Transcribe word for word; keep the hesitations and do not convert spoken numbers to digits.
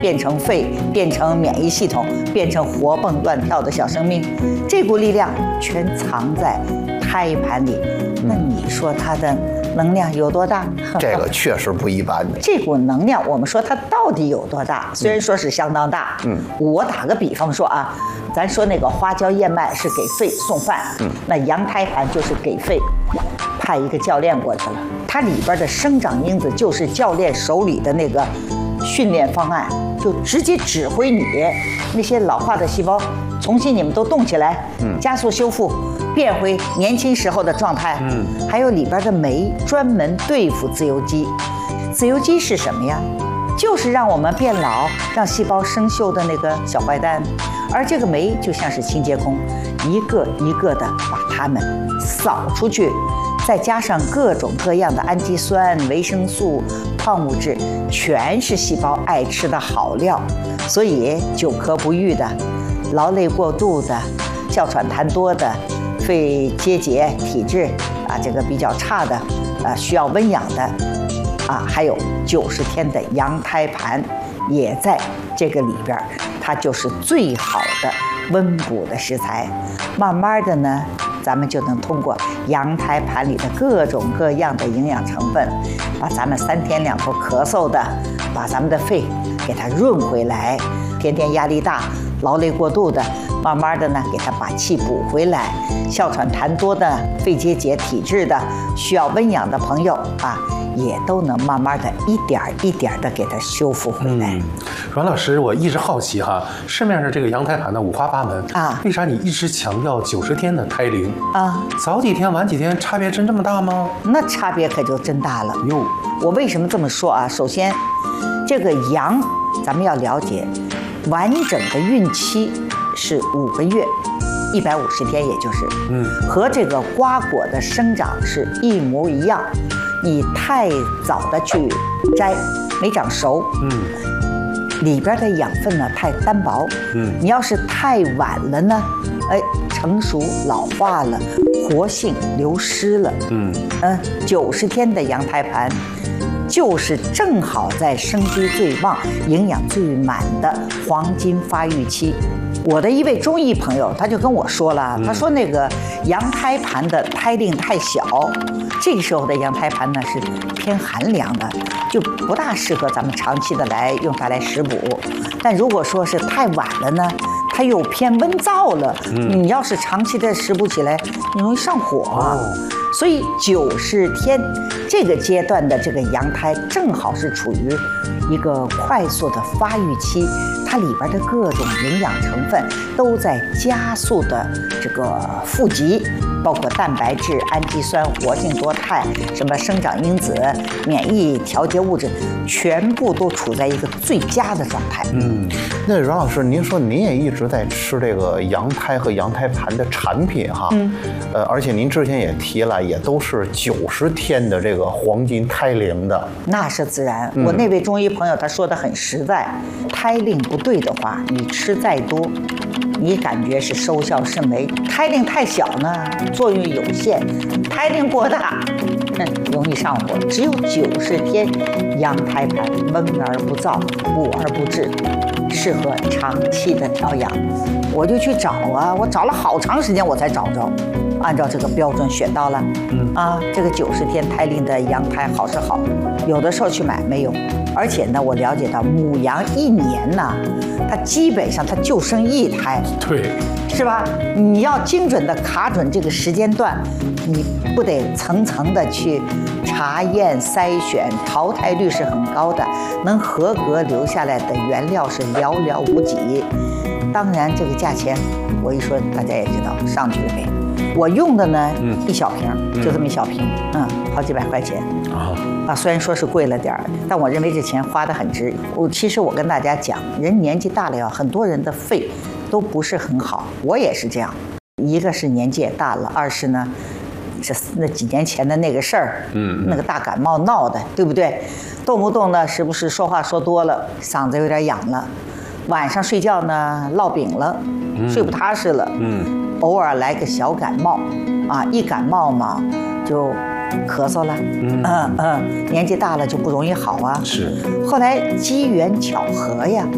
变成肺，变成免疫系统，变成活蹦乱跳的小生命。这股力量全藏在胎盘里。那你说它的能量有多大？ 这个确实不一般的。 这股能量，我们说它到底有多大？虽然说是相当大，嗯，我打个比方说啊，咱说那个花椒燕麦是给肺送饭，嗯，那羊胎盘就是给肺派一个教练过去了，它里边的生长因子就是教练手里的那个训练方案，就直接指挥你那些老化的细胞重新你们都动起来，嗯，加速修复。变回年轻时候的状态，嗯，还有里边的酶专门对付自由基。自由基是什么呀？就是让我们变老、让细胞生锈的那个小坏蛋。而这个酶就像是清洁工，一个一个的把它们扫出去，再加上各种各样的氨基酸、维生素、矿物质，全是细胞爱吃的好料。所以久咳不愈的、劳累过度的、哮喘痰多的、肺结节体质啊，这个比较差的，啊，需要温养的，啊，还有九十天的羊胎盘，也在这个里边，它就是最好的温补的食材。慢慢的呢，咱们就能通过羊胎盘里的各种各样的营养成分，把咱们三天两头咳嗽的，把咱们的肺给它润回来。天天压力大、劳累过度的，慢慢的呢，给它把气补回来。哮喘痰多的、肺结节体质的、需要温养的朋友啊，也都能慢慢的一点一点的给它修复回来。 嗯，阮老师，我一直好奇哈，市面上这个羊胎盘呢五花八门啊， 为啥你一直强调九十天的胎龄啊？ 早几天晚几天差别真这么大吗？ 那差别可就真大了哟。 我为什么这么说啊？首先，这个羊咱们要了解，完整的孕期是五个月。一百五十天，也就是，嗯，和这个瓜果的生长是一模一样。你太早的去摘，没长熟，嗯，里边的养分呢太单薄，嗯，你要是太晚了呢，哎，成熟老化了，活性流失了，嗯嗯，九十天的羊胎盘，就是正好在生机最旺、营养最满的黄金发育期。我的一位中医朋友，他就跟我说了，他说那个羊胎盘的胎龄太小，这个时候的羊胎盘呢是偏寒凉的，就不大适合咱们长期的来用它来食补。但如果说是太晚了呢，它又偏温燥了，你要是长期的食补起来，你容易上火啊。所以九十天这个阶段的这个羊胎正好是处于一个快速的发育期，它里边的各种营养成分都在加速的这个富集，包括蛋白质、氨基酸、活性多肽、什么生长因子、免疫调节物质，全部都处在一个最佳的状态。 嗯，那阮老师，您说您也一直在吃这个羊胎和羊胎盘的产品哈，嗯，呃，而且您之前也提了，也都是九十天的这个黄金胎龄的， 那是自然。嗯、我那位中医朋友他说的很实在，胎龄不对的话，你吃再多，你感觉是收效甚微；胎龄太小呢，作用有限；胎龄过大，嗯，容易上火。只有九十天羊胎盘，温而不燥，补而不滞，适合长期的调养。我就去找啊，我找了好长时间，我才找着。按照这个标准选到了，嗯啊，这个九十天胎龄的羊胎好是好，有的时候去买没有，而且呢，我了解到母羊一年呢，它基本上它就生一胎， 对， 是吧？你要精准的卡准这个时间段，你不得层层的去查验筛选，淘汰率是很高的，能合格留下来的原料是寥寥无几。当然，这个价钱我一说大家也知道上去了没。我用的呢，嗯、一小瓶，就这么一小瓶，嗯，好几百块钱啊啊！虽然说是贵了点儿，但我认为这钱花得很值。我其实我跟大家讲，人年纪大了呀，很多人的肺都不是很好，我也是这样。一个是年纪也大了，二是呢，这那几年前的那个事儿，嗯，那个大感冒闹的，对不对？动不动呢，是不是说话说多了，嗓子有点痒了，晚上睡觉呢落饼了，睡不踏实了，嗯。偶尔来个小感冒，啊，一感冒嘛，就咳嗽了，嗯嗯嗯，年纪大了就不容易好啊。 是。 后来机缘巧合呀，